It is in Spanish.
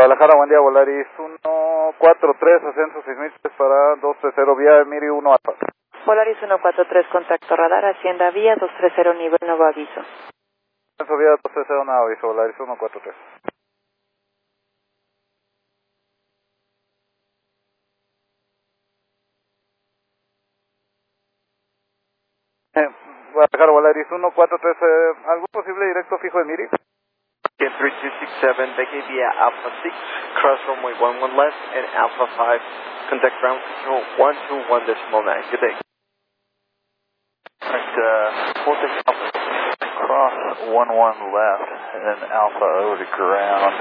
Guadalajara, buen día, Volaris 143, ascenso 6000 para 230 vía Miri 1 Alfa. Volaris 143, contacto radar, Hacienda Vía 230, nivel nuevo aviso. Ascenso vía 230, nuevo aviso, Volaris 143. Guadalajara, Volaris 143, ¿algún posible directo fijo de Miri? 3267, vacate via Alpha 6, cross runway 11 left, and Alpha 5, contact ground control 121.9. Good day. We'll take Alpha cross 11 left, and then Alpha over to ground.